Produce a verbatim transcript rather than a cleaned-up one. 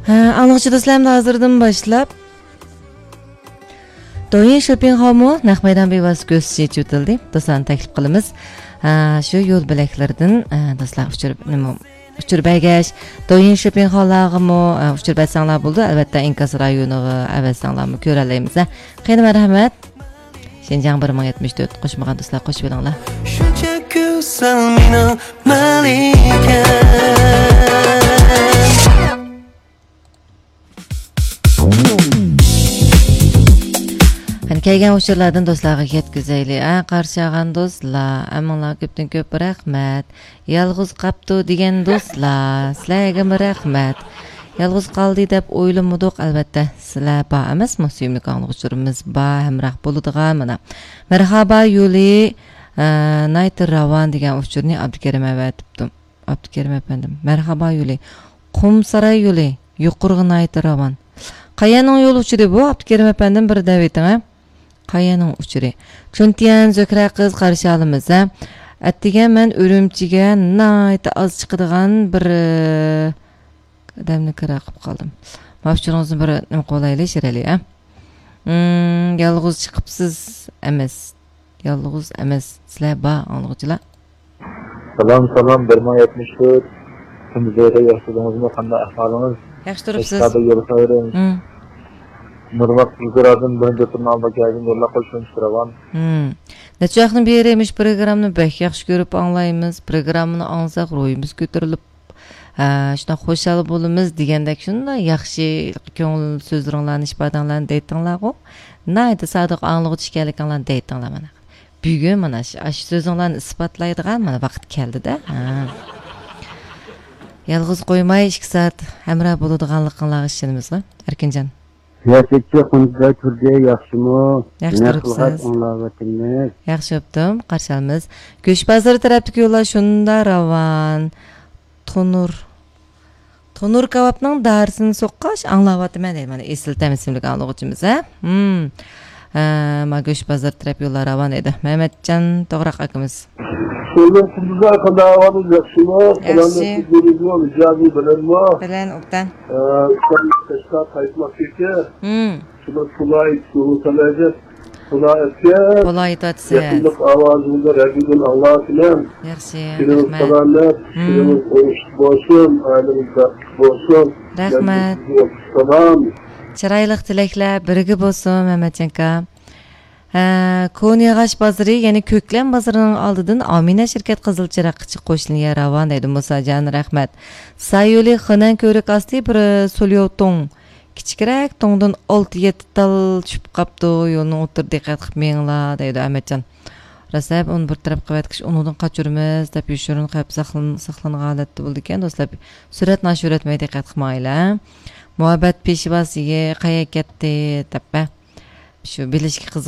Anlıqçı dostlarım da hazırdan başlap. Doyun shopping hallmu naq maydon bevosita ko'rsatish o'tildi. Dostlarni taklif qilamiz. Shu yo'l bilaklardan dostlar uchirib nima uchirib bagash Doyun shopping hallag'imi uchirib batsanglar bo'ldi. Albatta Inkas rayoniga avatsanglarmi ko'ralaymiz. Qani marhamat. Shenjang bir ming yetmish to'rt qo'shmagan do'stlar qo'shib olinglar. Shuncha go'zal meni malika. Hani kelgan o'shalardan do'stlarga yetkazaylik. A qarshag'an do'stlar, amanglar ko'pdan ko'p rahmat. Yolg'iz qapti degan do'stlar, sizlarga rahmat. Yolg'iz qoldi deb o'ylamadik, albatta. Sizlar ba emasmi? Suyimli qanlig'uchurimiz ba hamroh bo'ladigan mana. Marhaba yo'li Nayt Ravan degan o'churni Abdukarim aytibdi. Abdukarim efendim. Marhaba yo'li Qumsaray yo'li Yuqurg'i Nayt Ravan. Qayaning yo'l uchiri bu Abdukarim efendim bir daveting ha? Qayaning uchiri. Chuntiyan Zokra qiz qarshi olamiz ha. Attiga men Urumchiga Nayt oz chiqadigan bir odamni kira qilib qoldim. Mavjudingizni bir nima qolaylik shirali ha? Hmm, yolg'iz chiqibsiz emas. Yolg'iz emas. Sizlar ba anlıqchilar. Salam salam bir ming yetmish to'rt. Kimizga yaxshidingizmi? Qanday ahvolingiz? Yaxshi turibsiz. Hmm. Nurmat Qulquradan birinchi turni olmagan yo'llar qo'shilib turaman. Hmm. Necha vaqtdan beri emish programmani bak yaxshi ko'rib anglaymiz. Programmani angsak ruhimiz ko'tarilib, shuna xo'shal bo'lamiz degandek shunda yaxshi ko'ngil so'zlaringlarni ifodanglarni deytinglar-ku. Nayda sodiq anglovchi ekanliginglarni deytinglar mana. Bugun mana shu so'zinglarni isbotlaydigan mana vaqt keldi-da. Yalğız qo'ymay ikki soat hamroh bo'ladiganliginglarga ishonamizmi? Erkinjon. Yaxshi qanday turdi, yaxshimi? Yaxshi turibsiz. Yaxshi o'pdim, qarshi olamiz. Go'sht bozori tarafdagi yo'llar shunda ravan. Tonur. Tonur kebabning darisini so'qqach anglayapman deydi. Mana esil tamizimlik anglovchimiz, ha? Hmm. Ma go'sht bozori taraf yo'llar ravan edi. Mehmetjon To'g'raq akamiz. Şöyle kızlar kadar varız yaşımı, Yaxshi. falan icabi bilenme. Bilen o'qdan. Sen teşkil kayıtmak için, Hmm. şunu sulay, şunu salacak, sulay etken, Qo'lay tatsa. yakınlık avazımızda Rabbim'in Allah'a filan, Yaxshi. şirimiz Rahmat. falanlar, şirimiz oyuştuk olsun, ailemiz baktık olsun. Rahmat. Salam. Chiroyli tilaklar birga bo'lsin Mehmetjonka. Ko'nyag'ash bozori, ya'ni Ko'klam bozorining oldidan Amina shirkat qizilchiraqchi qo'shilgan ravon deydi Musajon, rahmat. Sayoli Xinan ko'rik osti bir so'lyotong. Kichikroq tongdan olti yetti tal tushib qapti, yo'lni o'tir diqqat qilib menglar deydi Ahmadjon. Rasab uni bir taraf qilayotkish undan qochurmiz deb yushurin qilib saqlan saqlangan holatda bo'ldi ekan do'stlar. Surat nashuratmay diqqat qilmanglar. Muhabbat peshvasiga qayerga ketdi deb shu bilishga qiziq